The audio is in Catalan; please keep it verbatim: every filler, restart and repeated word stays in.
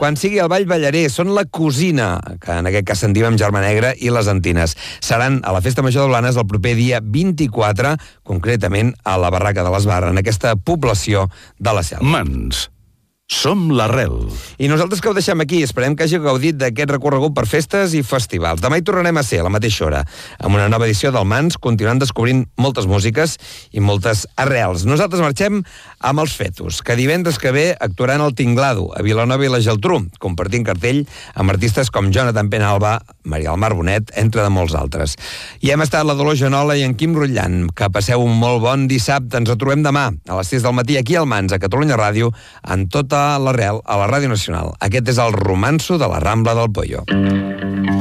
Quan sigui el ball ballaré, són la cosina, que en aquest cas sentim amb Germà Negre i les Antines. Seran a la Festa Major de Blanes el proper dia vint-i-quatre, concretament a la Barraca de l'Esbarra, en aquesta població de la Selva. Mans. Som l'arrel. I nosaltres que ho deixem aquí. Esperem que hagi gaudit d'aquest recorregut per festes i festivals. Demà hi tornarem a ser, a la mateixa hora, amb una nova edició del Mans, continuant descobrint moltes músiques i moltes arrels. Nosaltres marxem amb els Fetus, que divendres que ve actuaran al Tinglado, a Vilanova i la Geltrú, compartint cartell amb artistes com Jonathan Penalba, Maria del Mar Bonet, entre de molts altres. I hem estat la Dolors Genola i en Quim Rutllant. Que passeu un molt bon dissabte. Ens trobem demà a les sis del matí aquí al Mans, a Catalunya Ràdio, en tota l'arrel a la Ràdio Nacional. Aquest és el romanço de la Rambla del Pollo.